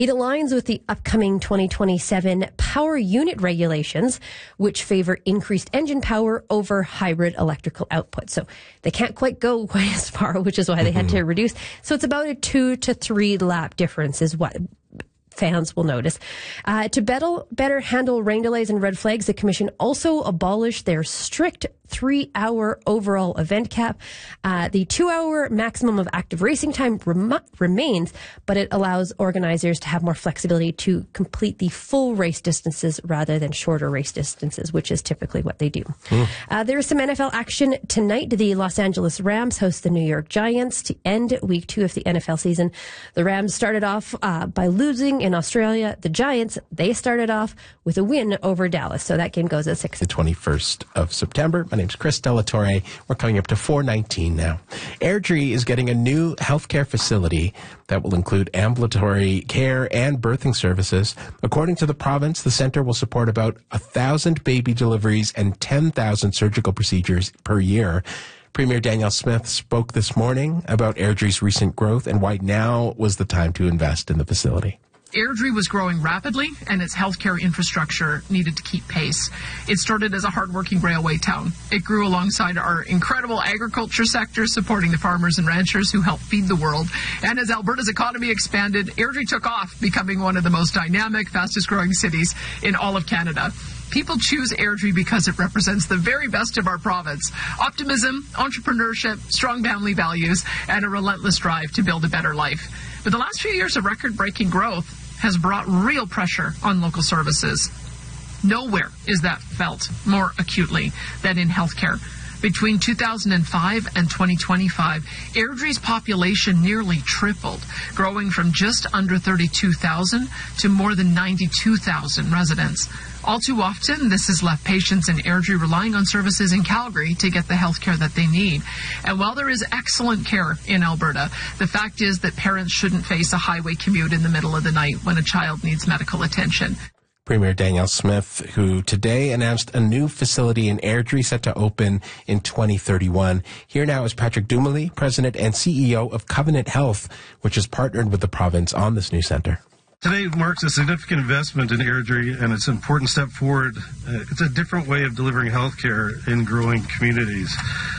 It aligns with the upcoming 2027 power unit regulations, which favor increased engine power over hybrid electrical output. So they can't quite go quite as far, which is why they had to reduce. So it's about a 2 to 3 lap difference is what fans will notice. To better handle rain delays and red flags, the commission also abolished their strict 3-hour overall event cap. The 2-hour maximum of active racing time remains, but it allows organizers to have more flexibility to complete the full race distances rather than shorter race distances, which is typically what they do. There is some NFL action tonight. The Los Angeles Rams host the New York Giants to end week 2 of the NFL season. The Rams started off by losing in Australia. The Giants, they started off with a win over Dallas. So that game goes at 6. The 21st of September. My name's Chris Delatorre. We're coming up to 4:19 now. Airdrie is getting a new healthcare facility that will include ambulatory care and birthing services. According to the province, the center will support about 1,000 baby deliveries and 10,000 surgical procedures per year. Premier Danielle Smith spoke this morning about Airdrie's recent growth and why now was the time to invest in the facility. Airdrie was growing rapidly, and its healthcare infrastructure needed to keep pace. It started as a hardworking railway town. It grew alongside our incredible agriculture sector, supporting the farmers and ranchers who help feed the world. And as Alberta's economy expanded, Airdrie took off, becoming one of the most dynamic, fastest-growing cities in all of Canada. People choose Airdrie because it represents the very best of our province. Optimism, entrepreneurship, strong family values, and a relentless drive to build a better life. But the last few years of record-breaking growth has brought real pressure on local services. Nowhere is that felt more acutely than in healthcare. Between 2005 and 2025, Airdrie's population nearly tripled, growing from just under 32,000 to more than 92,000 residents. All too often, this has left patients in Airdrie relying on services in Calgary to get the health care that they need. And while there is excellent care in Alberta, the fact is that parents shouldn't face a highway commute in the middle of the night when a child needs medical attention. Premier Danielle Smith, who today announced a new facility in Airdrie set to open in 2031. Here now is Patrick Dumouly, President and CEO of Covenant Health, which has partnered with the province on this new center. Today marks a significant investment in Airdrie, and it's an important step forward. It's a different way of delivering health care in growing communities.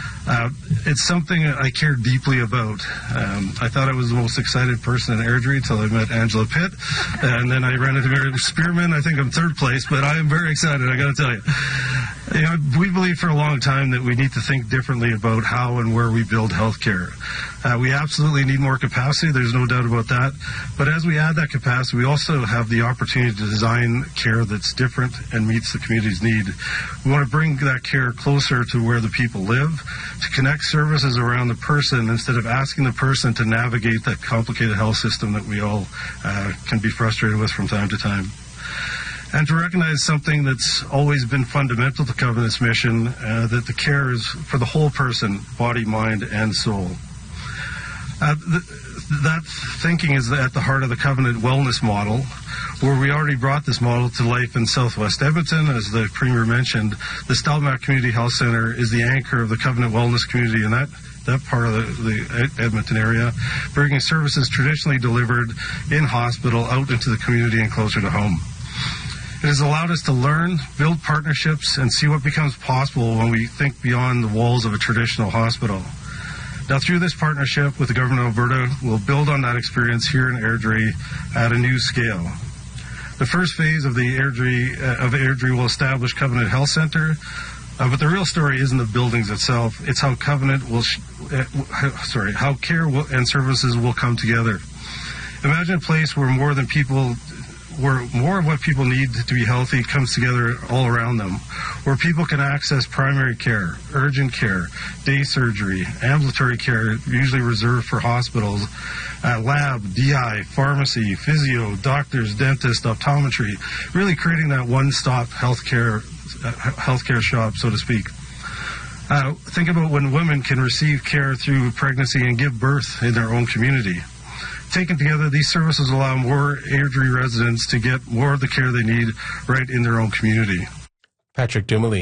It's something I care deeply about. I thought I was the most excited person in Airdrie until I met Angela Pitt, and then I ran into Mary Spearman. I think I'm third place, but I am very excited, I got to tell you. We believe for a long time that we need to think differently about how and where we build healthcare. We absolutely need more capacity, there's no doubt about that. But as we add that capacity, we also have the opportunity to design care that's different and meets the community's need. We want to bring that care closer to where the people live, to connect services around the person instead of asking the person to navigate that complicated health system that we all can be frustrated with from time to time. And to recognize something that's always been fundamental to Covenant's mission, that the care is for the whole person, body, mind, and soul. That thinking is at the heart of the Covenant Wellness Model, where we already brought this model to life in Southwest Edmonton. As the Premier mentioned, the Stelmach Community Health Centre is the anchor of the Covenant Wellness community in that part of the Edmonton area, bringing services traditionally delivered in hospital out into the community and closer to home. It has allowed us to learn, build partnerships, and see what becomes possible when we think beyond the walls of a traditional hospital. Now, through this partnership with the Government of Alberta, we'll build on that experience here in Airdrie at a new scale. The first phase of Airdrie will establish Covenant Health Centre, but the real story isn't the buildings itself. It's how Covenant will, how care and services will come together. Imagine a place where more of what people need to be healthy comes together all around them, where people can access primary care, urgent care, day surgery, ambulatory care, usually reserved for hospitals, lab, DI, pharmacy, physio, doctors, dentists, optometry, really creating that one-stop healthcare shop, so to speak. Think about when women can receive care through pregnancy and give birth in their own community. Taken together, these services allow more Airdrie residents to get more of the care they need right in their own community. Patrick Dumouly.